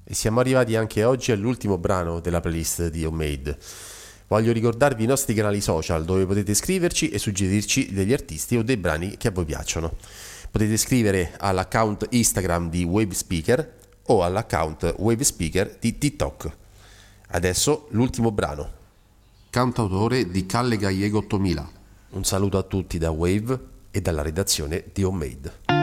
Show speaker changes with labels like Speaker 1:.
Speaker 1: E siamo arrivati anche oggi all'ultimo brano della playlist di Homemade. Voglio ricordarvi i nostri canali social dove potete scriverci e suggerirci degli artisti o dei brani che a voi piacciono. Potete scrivere all'account Instagram di Wave Speaker o all'account Wave Speaker di TikTok. Adesso l'ultimo brano. Cantautore di Calle Gallego 8000. Un saluto a tutti da Wave e dalla redazione di Homemade.